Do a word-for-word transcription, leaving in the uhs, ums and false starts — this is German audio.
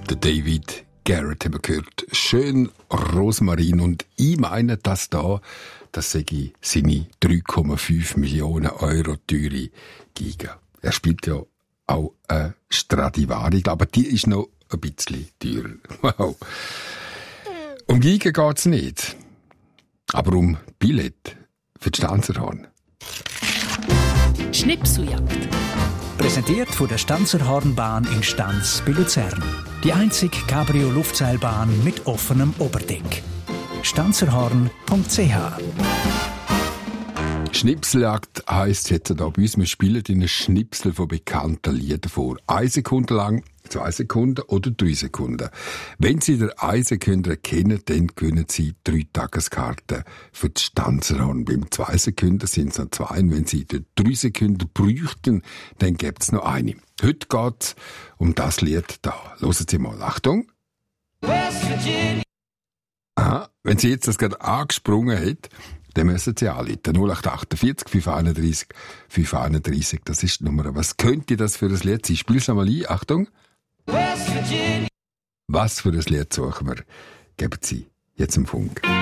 Der David Garrett haben wir gehört. Schön Rosmarin. Und ich meine, dass da, das sage ich, seine drei Komma fünf Millionen Euro teure Giga. Er spielt ja auch eine Stradivari, aber die ist noch ein bisschen teurer. Wow. Um Giga geht's nicht. Aber um Billett für die Stanzerhorn. Schnipseljagd. Präsentiert von der Stanzerhornbahn in Stanz bei Luzern. Die einzige Cabrio-Luftseilbahn mit offenem Oberdeck. stanzerhorn punkt c h. Schnipseljagd heisst jetzt da bei uns, wir spielen in einen Schnipsel von bekannten Liedern vor. Eine Sekunde lang, zwei Sekunden oder drei Sekunden. Wenn Sie den eine Sekunde kennen, dann gewinnen Sie drei Tageskarten für die Stanzerhorn. Beim zwei Sekunden sind es noch zwei. Und wenn Sie die drei Sekunden bräuchten, dann gibt es noch eine. Heute geht es um das Lied da. Hören Sie mal. Achtung. Aha, wenn Sie jetzt das gerade angesprungen hat, dann müssen Sie anrufen. null acht achtundvierzig fünf einunddreißig fünf einunddreißig. Das ist die Nummer. Was könnte das für ein Lied sein? Spiel es einmal ein. Achtung. Was für ein Lied suchen wir? Geben Sie jetzt im Funk.